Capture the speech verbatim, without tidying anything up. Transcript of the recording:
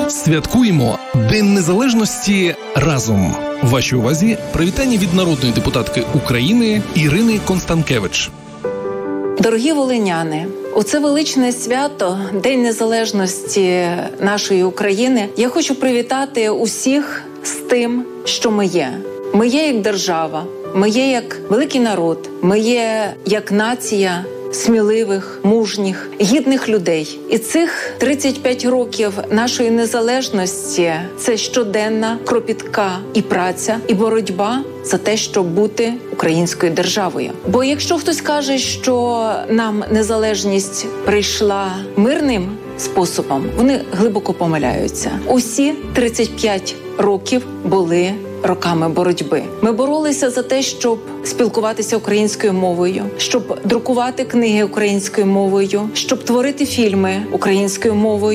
Святкуємо День Незалежності разом. Вашій увазі привітання від народної депутатки України Ірини Констанкевич. Дорогі волиняни, у це величне свято, День Незалежності нашої України, я хочу привітати усіх з тим, що ми є. Ми є як держава, ми є як великий народ, ми є як нація сміливих, мужніх, гідних людей. І цих тридцять п'ять років нашої незалежності – це щоденна, кропітка і праця, і боротьба за те, щоб бути українською державою. Бо якщо хтось каже, що нам незалежність прийшла мирним способом, вони глибоко помиляються. Усі тридцять п'ять років були роками боротьби. Ми боролися за те, щоб спілкуватися українською мовою, щоб друкувати книги українською мовою, щоб творити фільми українською мовою.